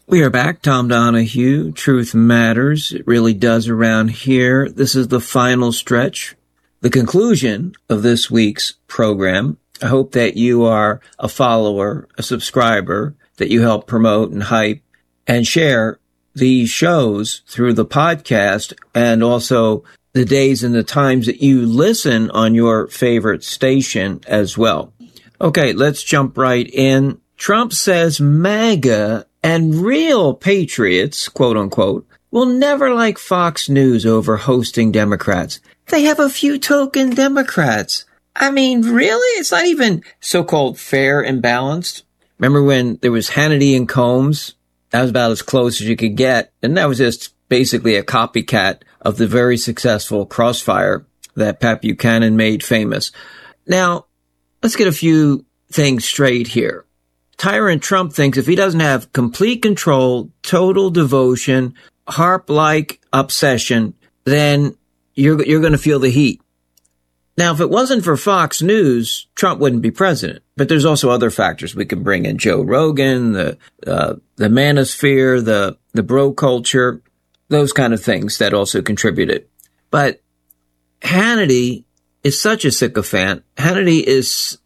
We are back. Tom Donahue. Truth matters. It really does around here. This is the final stretch, the conclusion of this week's program. I hope that you are a follower, a subscriber, that you help promote and hype and share these shows through the podcast and also the days and the times that you listen on your favorite station as well. Okay, let's jump right in. Trump says MAGA and real patriots, quote unquote, will never like Fox News over hosting Democrats. They have a few token Democrats. I mean, really? It's not even so-called fair and balanced. Remember when there was Hannity and Combs? That was about as close as you could get. And that was just basically a copycat of the very successful Crossfire that Pat Buchanan made famous. Now, let's get a few things straight here. Tyrant Trump thinks if he doesn't have complete control, total devotion, harp-like obsession, then you're going to feel the heat. Now, if it wasn't for Fox News, Trump wouldn't be president. But there's also other factors. We can bring in Joe Rogan, the manosphere, the bro culture, those kind of things that also contributed. But Hannity is such a sycophant. Hannity is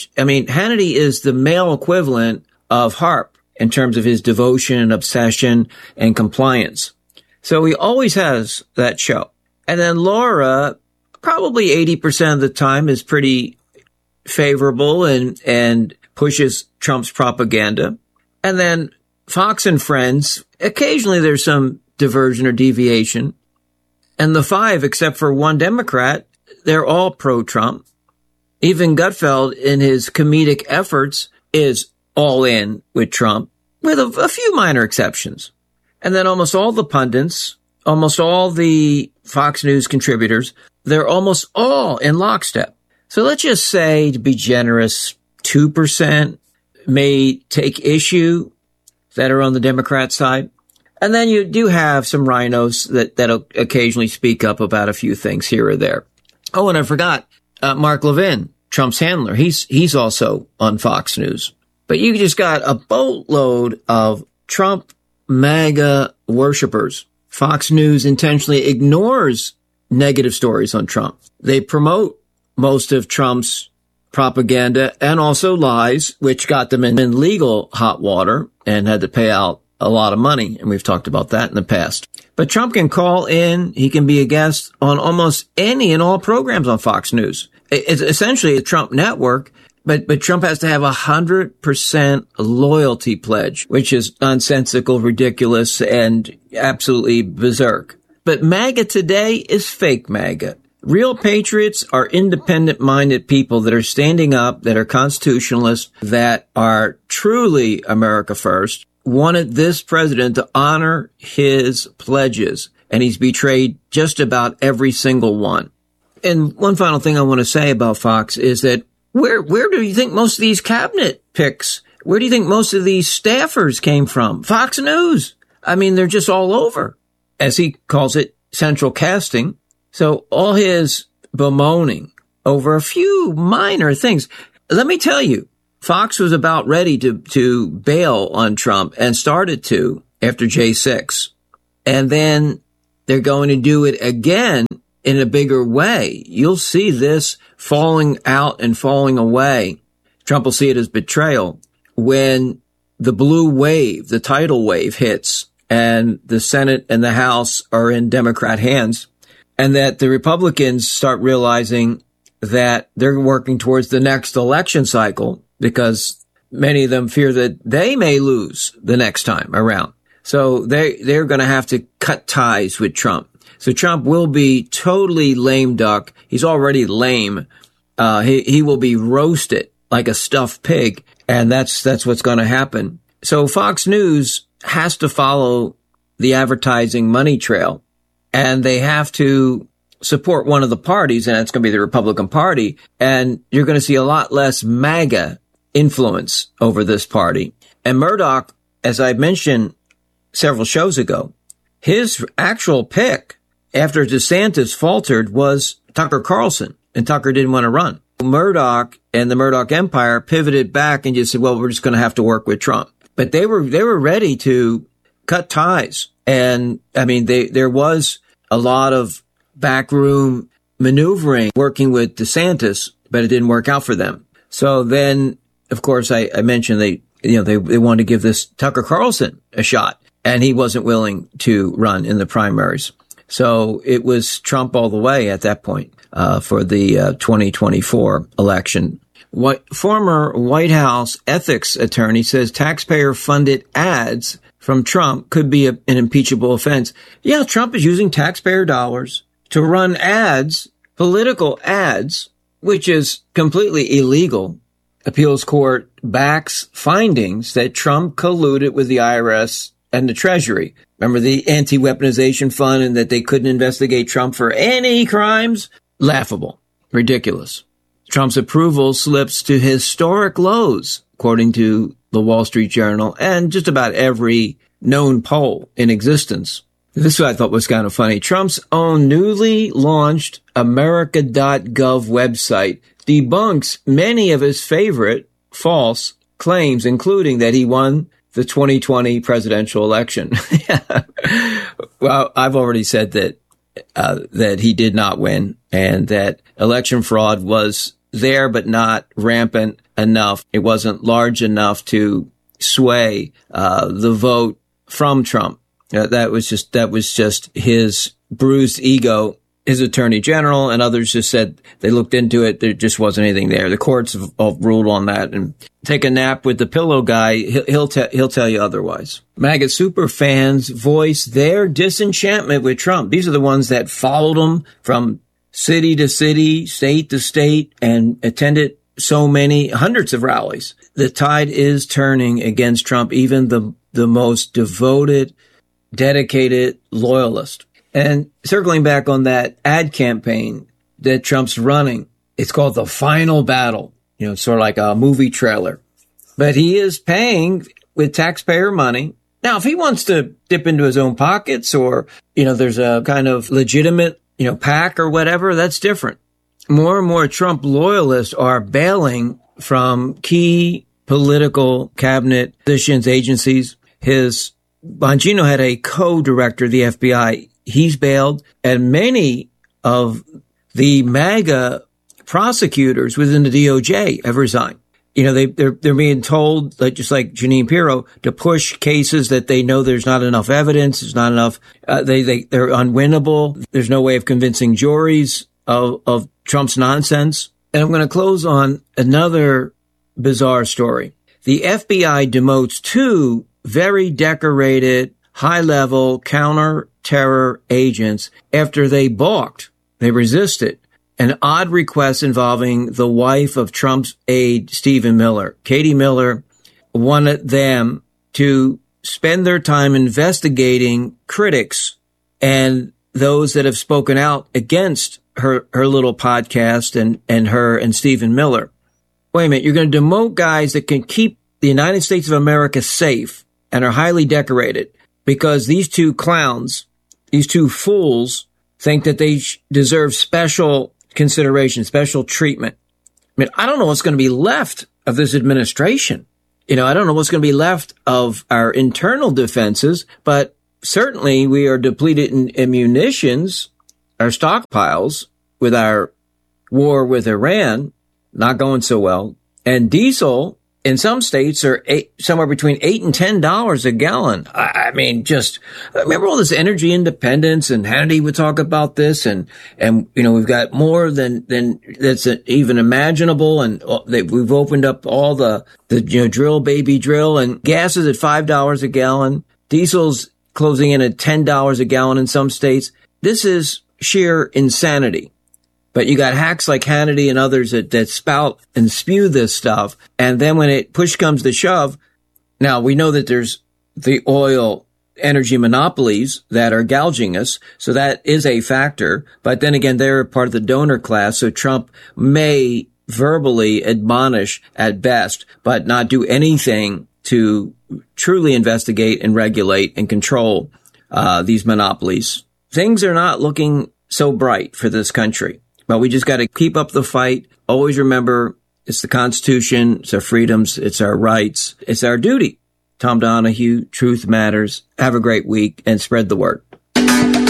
the male equivalent of Harp in terms of his devotion and obsession and compliance. So he always has that show. And then Laura, probably 80% of the time, is pretty favorable and pushes Trump's propaganda. And then Fox and Friends, occasionally there's some diversion or deviation. And the five, except for one Democrat, they're all pro-Trump. Even Gutfeld, in his comedic efforts, is all in with Trump, with a few minor exceptions. And then almost all the pundits, almost all the Fox News contributors, they're almost all in lockstep. So let's just say, to be generous, 2% may take issue that are on the Democrat side. And then you do have some rhinos that'll occasionally speak up about a few things here or there. Oh, and I forgot, Mark Levin, Trump's handler. He's also on Fox News. But you just got a boatload of Trump MAGA worshipers. Fox News intentionally ignores negative stories on Trump. They promote most of Trump's propaganda and also lies, which got them in legal hot water and had to pay out a lot of money. And we've talked about that in the past. But Trump can call in. He can be a guest on almost any and all programs on Fox News. It's essentially a Trump network, but Trump has to have 100% loyalty pledge, which is nonsensical, ridiculous, and absolutely berserk. But MAGA today is fake MAGA. Real patriots are independent-minded people that are standing up, that are constitutionalists, that are truly America first, wanted this president to honor his pledges, and he's betrayed just about every single one. And one final thing I want to say about Fox is that where do you think most of these cabinet picks, where do you think most of these staffers came from? Fox News. I mean, they're just all over, as he calls it, central casting. So all his bemoaning over a few minor things. Let me tell you, Fox was about ready to bail on Trump and started to after J6. And then they're going to do it again in a bigger way. You'll see this falling out and falling away. Trump will see it as betrayal when the blue wave, the tidal wave hits and the Senate and the House are in Democrat hands, and that the Republicans start realizing that they're working towards the next election cycle because many of them fear that they may lose the next time around. So they're going to have to cut ties with Trump. So Trump will be totally lame duck. He's already lame. He will be roasted like a stuffed pig. And that's what's going to happen. So Fox News has to follow the advertising money trail, and they have to support one of the parties, and that's going to be the Republican Party. And you're going to see a lot less MAGA influence over this party. And Murdoch, as I mentioned several shows ago, his actual pick after DeSantis faltered was Tucker Carlson, and Tucker didn't want to run. Murdoch and the Murdoch empire pivoted back and just said, well, we're just going to have to work with Trump. But they were ready to cut ties. And I mean, there was a lot of backroom maneuvering working with DeSantis, but it didn't work out for them. So then, of course, I mentioned they wanted to give this Tucker Carlson a shot, and he wasn't willing to run in the primaries. So it was Trump all the way at that point, for the 2024 election. Former White House ethics attorney says taxpayer-funded ads from Trump could be an impeachable offense. Yeah, Trump is using taxpayer dollars to run ads, political ads, which is completely illegal. Appeals court backs findings that Trump colluded with the IRS and the Treasury. Remember the anti-weaponization fund and that they couldn't investigate Trump for any crimes? Laughable. Ridiculous. Trump's approval slips to historic lows, according to the Wall Street Journal and just about every known poll in existence. This is what I thought was kind of funny. Trump's own newly launched America.gov website debunks many of his favorite false claims, including that he won the 2020 presidential election. Well, I've already said that he did not win and that election fraud was there, but not rampant enough. It wasn't large enough to sway the vote from Trump. That was just his bruised ego. His attorney general and others just said they looked into it. There just wasn't anything there. The courts have all ruled on that. And take a nap with the pillow guy. He'll tell you otherwise. MAGA super fans voice their disenchantment with Trump. These are the ones that followed him from city to city, state to state, and attended so many hundreds of rallies. The tide is turning against Trump, even the most devoted, dedicated loyalist. And circling back on that ad campaign that Trump's running, it's called The Final Battle, sort of like a movie trailer. But he is paying with taxpayer money. Now, if he wants to dip into his own pockets or, there's a kind of legitimate, PAC or whatever, that's different. More and more Trump loyalists are bailing from key political cabinet positions, agencies. Bongino had a co-director of the FBI. He's bailed, and many of the MAGA prosecutors within the DOJ have resigned. They're being told, just like Jeanine Pirro, to push cases that they know there's not enough evidence, there's not enough, they're unwinnable. There's no way of convincing juries of Trump's nonsense. And I'm going to close on another bizarre story. The FBI demotes two very decorated, high-level counter-terror agents after they balked. They resisted an odd request involving the wife of Trump's aide, Stephen Miller. Katie Miller wanted them to spend their time investigating critics and those that have spoken out against her little podcast and her and Stephen Miller. Wait a minute, you're going to demote guys that can keep the United States of America safe and are highly decorated because these two clowns, these two fools, think that they deserve special consideration, special treatment. I mean, I don't know what's going to be left of this administration. I don't know what's going to be left of our internal defenses, but certainly we are depleted in munitions, our stockpiles with our war with Iran, not going so well. And diesel in some states are somewhere between $8 and $10 a gallon. I mean, just remember all this energy independence, and Hannity would talk about this, and we've got more than that's even imaginable, and we've opened up all the drill baby drill, and gas is at $5 a gallon, diesel's closing in at $10 a gallon in some states. This is sheer insanity. But you got hacks like Hannity and others that spout and spew this stuff. And then when push comes to shove, now we know that there's the oil energy monopolies that are gouging us. So that is a factor. But then again, they're part of the donor class. So Trump may verbally admonish at best, but not do anything to truly investigate and regulate and control these monopolies. Things are not looking so bright for this country. But we just got to keep up the fight. Always remember, it's the Constitution, it's our freedoms, it's our rights, it's our duty Tom Donahue, Truth Matters. Have a great week and spread the word.